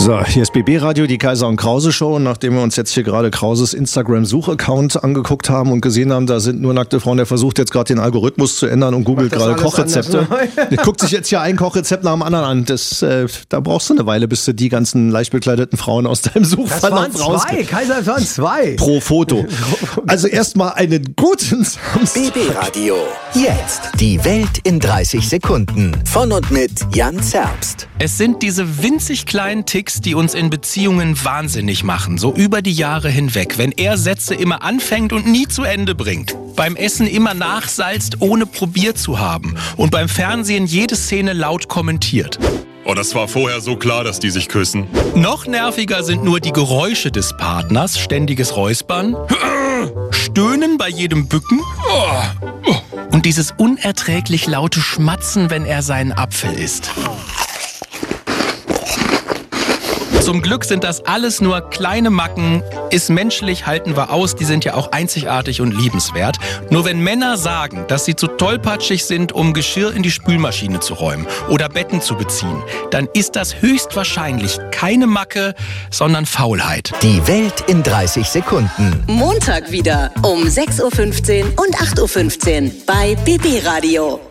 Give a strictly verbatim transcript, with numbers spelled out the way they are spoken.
So, hier ist B B Radio, die Kaiser und Krause Show. Und nachdem wir uns jetzt hier gerade Krauses Instagram-Suchaccount angeguckt haben und gesehen haben, da sind nur nackte Frauen, der versucht jetzt gerade den Algorithmus zu ändern und googelt gerade Kochrezepte. Der guckt sich jetzt hier ein Kochrezept nach dem anderen an. Das, äh, da brauchst du eine Weile, bis du die ganzen leicht bekleideten Frauen aus deinem Suchverlauf raus. Das waren zwei, Kaiser, das waren zwei. Pro Foto. Also erstmal einen guten Samstag. B B Radio. Jetzt die Welt in dreißig Sekunden. Von und mit Jan Zerbst. Es sind diese winzig kleinen Ticks, die uns in Beziehungen wahnsinnig machen, so über die Jahre hinweg. Wenn er Sätze immer anfängt und nie zu Ende bringt. Beim Essen immer nachsalzt, ohne probiert zu haben. Und beim Fernsehen jede Szene laut kommentiert. Oh, das war vorher so klar, dass die sich küssen. Noch nerviger sind nur die Geräusche des Partners, ständiges Räuspern, Stöhnen bei jedem Bücken und dieses unerträglich laute Schmatzen, wenn er seinen Apfel isst. Zum Glück sind das alles nur kleine Macken, ist menschlich, halten wir aus, die sind ja auch einzigartig und liebenswert. Nur wenn Männer sagen, dass sie zu tollpatschig sind, um Geschirr in die Spülmaschine zu räumen oder Betten zu beziehen, dann ist das höchstwahrscheinlich keine Macke, sondern Faulheit. Die Welt in dreißig Sekunden. Montag wieder um sechs Uhr fünfzehn und acht Uhr fünfzehn bei B B Radio.